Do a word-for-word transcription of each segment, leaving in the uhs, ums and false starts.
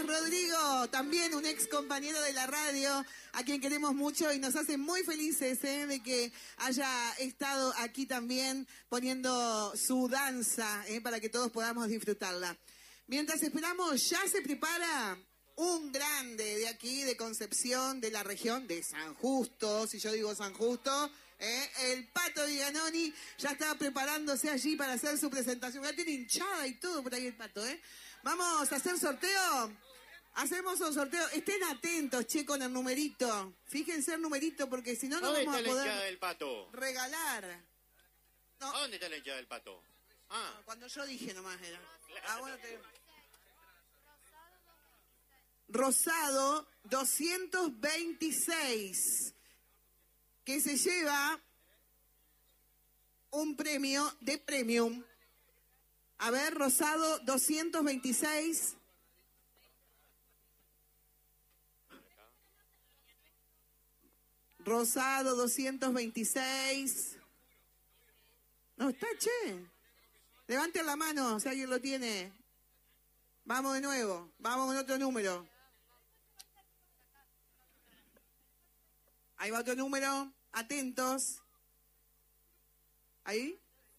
gracias, Rodrigo. También un ex compañero de la radio, a quien queremos mucho y nos hace muy felices ¿eh? de que haya estado aquí también poniendo su danza ¿eh? para que todos podamos disfrutarla. Mientras esperamos, ya se prepara un grande de aquí, de Concepción, de la región de San Justo. Si yo digo San Justo, ¿eh? el Pato Viganoni ya está preparándose allí para hacer su presentación. Ya tiene hinchada y todo por ahí el Pato, ¿eh? Vamos a hacer sorteo. Hacemos un sorteo. Estén atentos, che, con el numerito. Fíjense el numerito porque si no, no vamos a poder hinchada del Pato? regalar. No. ¿Dónde está la hinchada del Pato? Ah. No, cuando yo dije nomás era. Claro. Ah, bueno, te... Rosado doscientos veintiséis, que se lleva un premio de premium. A ver, Rosado doscientos veintiséis. Rosado doscientos veintiséis. No está, che. Levanten la mano si alguien lo tiene. Vamos de nuevo. Vamos con otro número. Ahí va otro número. Atentos. ¿Ahí?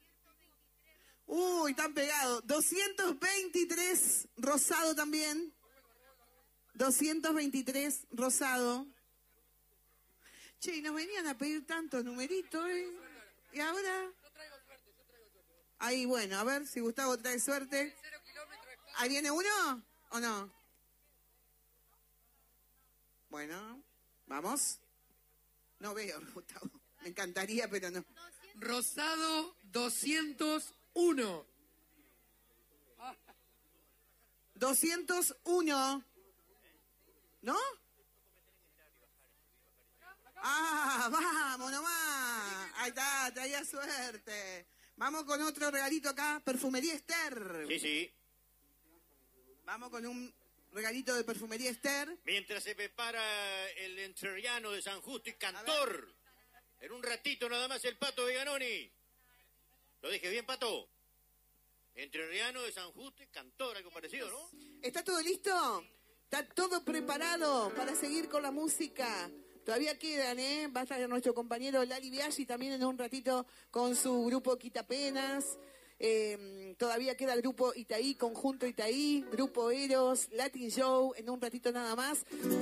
Uy, están pegados. doscientos veintitrés, Rosado también. doscientos veintitrés, Rosado. Che, y nos venían a pedir tantos numeritos, ¿eh? ¿Y ahora? Ahí, bueno, a ver si Gustavo trae suerte. ¿Ahí viene uno o no? Bueno, vamos. No veo, Gustavo. Me encantaría, pero no. Rosado doscientos uno. doscientos uno. ¿No? Ah, vamos nomás. Ahí está, traía suerte. Vamos con otro regalito acá, Perfumería Esther. Sí, sí. Vamos con un regalito de Perfumería Esther. Mientras se prepara el entrerriano de San Justo y cantor. En un ratito nada más el Pato Viganoni. ¿Lo dije bien, Pato? Entrerriano de San Justo y cantor, algo parecido, ¿no? ¿Está todo listo? ¿Está todo preparado para seguir con la música? Todavía quedan, ¿eh? Va a estar nuestro compañero Lali Biaggi también en un ratito con su grupo Quitapenas. Eh, todavía queda el grupo Itaí, Conjunto Itaí, Grupo Eros, Latin Show, en un ratito nada más.